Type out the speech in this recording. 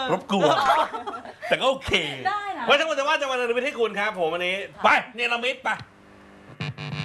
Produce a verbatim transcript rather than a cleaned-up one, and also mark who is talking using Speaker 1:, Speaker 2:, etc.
Speaker 1: รบกวนแต่ก็โอเค
Speaker 2: ได้นะ
Speaker 1: เพราะฉะนั้นจะว่าจะมาเนรมิตให้คุณครับผมวันนี้ไปเนรมิตไป